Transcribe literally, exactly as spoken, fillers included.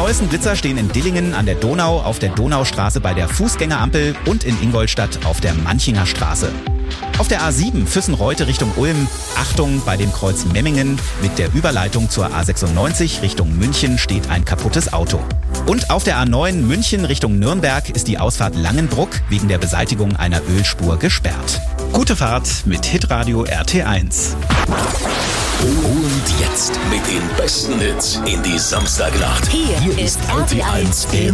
neuesten Blitzer stehen in Dillingen an der Donau, auf der Donaustraße bei der Fußgängerampel und in Ingolstadt auf der Manchinger Straße. Auf der A sieben Füssen-Reute Richtung Ulm, Achtung bei dem Kreuz Memmingen, mit der Überleitung zur A sechsundneunzig Richtung München steht ein kaputtes Auto. Und auf der A neun München Richtung Nürnberg ist die Ausfahrt Langenbruck wegen der Beseitigung einer Ölspur gesperrt. Gute Fahrt mit Hitradio R T eins. Und jetzt mit den besten Hits in die Samstagnacht. Hier, Hier ist ist R T eins.